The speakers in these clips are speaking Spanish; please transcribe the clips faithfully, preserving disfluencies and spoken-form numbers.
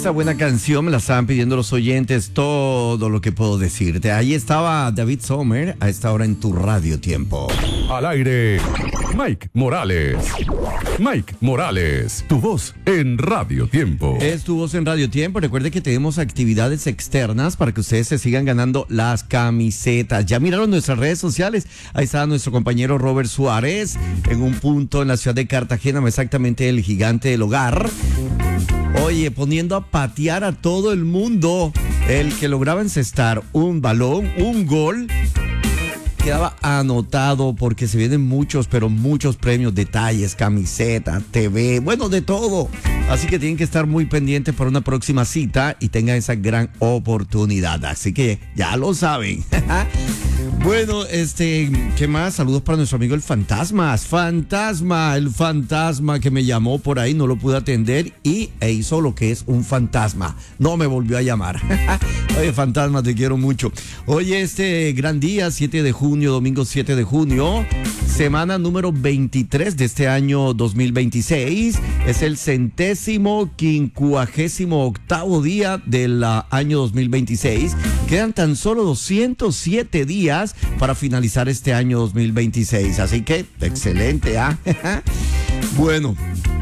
Esa buena canción me la estaban pidiendo los oyentes, todo lo que puedo decirte. Ahí estaba David Sommer, a esta hora en tu Radio Tiempo. Al aire, Mike Morales. Mike Morales, tu voz en Radio Tiempo. Es tu voz en Radio Tiempo. Recuerde que tenemos actividades externas para que ustedes se sigan ganando las camisetas. Ya miraron nuestras redes sociales. Ahí está nuestro compañero Robert Suárez en un punto en la ciudad de Cartagena, exactamente el gigante del hogar. Oye, poniendo a patear a todo el mundo. El que lograba encestar un balón, un gol, quedaba anotado porque se vienen muchos, pero muchos premios, detalles, camiseta, T V, bueno, de todo. Así que tienen que estar muy pendientes para una próxima cita y tengan esa gran oportunidad. Así que ya lo saben. Bueno, este, ¿qué más? Saludos para nuestro amigo el Fantasma. Fantasma, el fantasma que me llamó por ahí, no lo pude atender y e hizo lo que es un fantasma. No me volvió a llamar. Oye, Fantasma, te quiero mucho. Oye, este gran día, siete de junio, domingo siete de junio, semana número veintitrés de este año dos mil veintiséis. Es el centésimo quincuagésimo octavo día del uh, año dos mil veintiséis. Quedan tan solo doscientos siete días para finalizar este año dos mil veintiséis. Así que, excelente, ¿ah? ¿eh? Bueno,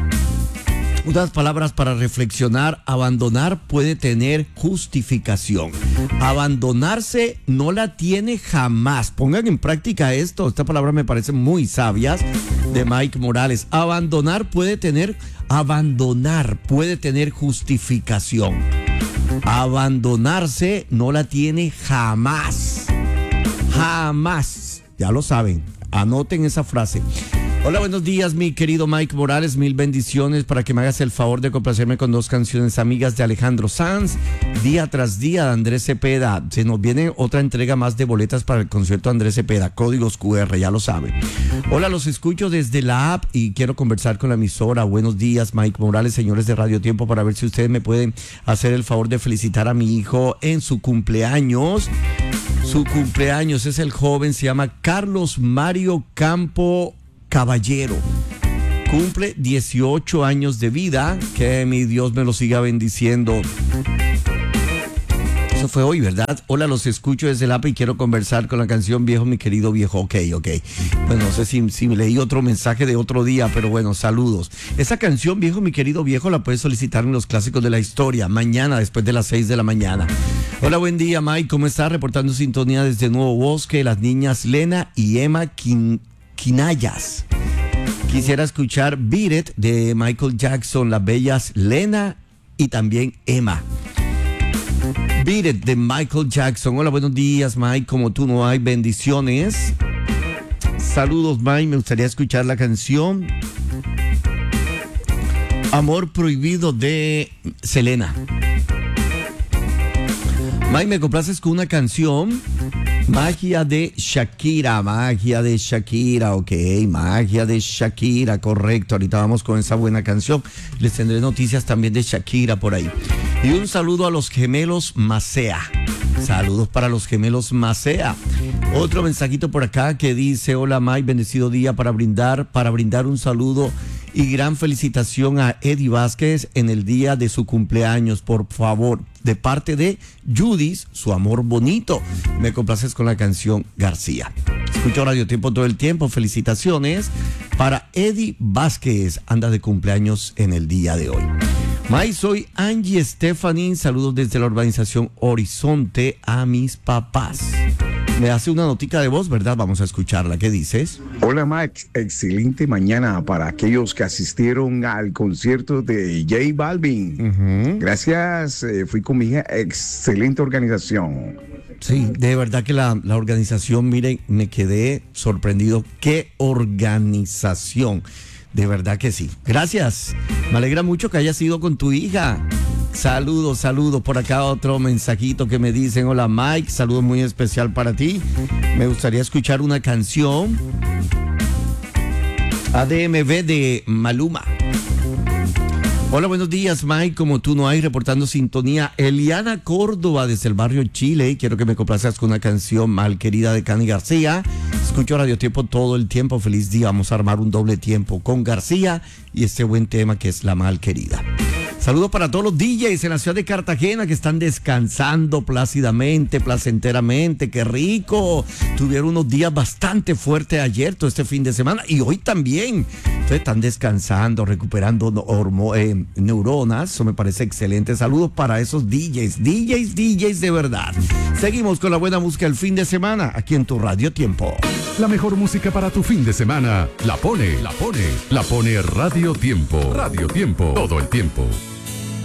unas palabras para reflexionar. Abandonar puede tener justificación. Abandonarse no la tiene jamás. Pongan en práctica esto. Esta palabra me parece muy sabias, de Mike Morales. Abandonar puede tener, abandonar puede tener justificación. Abandonarse no la tiene jamás. Jamás. Ya lo saben. Anoten esa frase. Hola, buenos días, mi querido Mike Morales. Mil bendiciones para que me hagas el favor de complacerme con dos canciones amigas de Alejandro Sanz. Día tras día de Andrés Cepeda. Se nos viene otra entrega más de boletas para el concierto de Andrés Cepeda. Códigos Q R, ya lo saben. Hola, los escucho desde la app y quiero conversar con la emisora. Buenos días, Mike Morales, señores de Radio Tiempo, para ver si ustedes me pueden hacer el favor de felicitar a mi hijo en su cumpleaños. Su cumpleaños es el joven, se llama Carlos Mario Campo Caballero. Cumple dieciocho años de vida. Que mi Dios me lo siga bendiciendo. Eso fue hoy, ¿verdad? Hola, los escucho desde el app y quiero conversar con la canción Viejo, mi querido viejo. Ok, ok. Pues no sé si, si leí otro mensaje de otro día, pero bueno, saludos. Esa canción Viejo, mi querido viejo, la puedes solicitar en los clásicos de la historia, mañana después de las seis de la mañana. Hola, buen día, Mike. ¿Cómo estás? Reportando sintonía desde Nuevo Bosque, las niñas Lena y Emma Quin Quinayas. Quisiera escuchar Beat It de Michael Jackson, las bellas Lena y también Emma. Beat It de Michael Jackson. Hola, buenos días, Mike. Como tú no hay, bendiciones. Saludos, Mike. Me gustaría escuchar la canción Amor Prohibido de Selena. Mike, me complaces con una canción, Magia de Shakira, Magia de Shakira, ok, Magia de Shakira, correcto. Ahorita vamos con esa buena canción. Les tendré noticias también de Shakira por ahí. Y un saludo a los gemelos Macea. Saludos para los gemelos Macea. Otro mensajito por acá que dice: hola Mike, bendecido día para brindar, para brindar un saludo y gran felicitación a Eddie Vázquez en el día de su cumpleaños, por favor, de parte de Judith, su amor bonito. Me complaces con la canción García. Escucho Radio Tiempo todo el tiempo. Felicitaciones para Eddie Vázquez, anda de cumpleaños en el día de hoy. May, soy Angie Stephanie, saludos desde la urbanización Horizonte a mis papás. Me hace una notica de voz, ¿verdad? Vamos a escucharla. ¿Qué dices? Hola, Max. Excelente mañana para aquellos que asistieron al concierto de J Balvin. Uh-huh. Gracias. Eh, fui con mi hija. Excelente organización. Sí, de verdad que la, la organización, miren, me quedé sorprendido. ¡Qué organización! De verdad que sí. Gracias. Me alegra mucho que hayas ido con tu hija. Saludos, saludos. Por acá otro mensajito que me dicen: hola Mike, saludos muy especial para ti. Me gustaría escuchar una canción A D M V de Maluma. Hola, buenos días Mike, como tú no hay, reportando sintonía. Eliana Córdoba desde el barrio Chile. Quiero que me complazcas con una canción Mal Querida de Cani García. Escucho Radio Tiempo todo el tiempo. Feliz día. Vamos a armar un doble tiempo con García y este buen tema que es La Mal Querida. Saludos para todos los D Js en la ciudad de Cartagena que están descansando plácidamente, placenteramente. ¡Qué rico! Tuvieron unos días bastante fuertes ayer, todo este fin de semana, y hoy también. Entonces están descansando, recuperando hormo, eh, neuronas. Eso me parece excelente. Saludos para esos D Js, D Js, D Js de verdad. Seguimos con la buena música el fin de semana aquí en tu Radio Tiempo. La mejor música para tu fin de semana la pone, la pone, la pone Radio Tiempo. Radio Tiempo, todo el tiempo.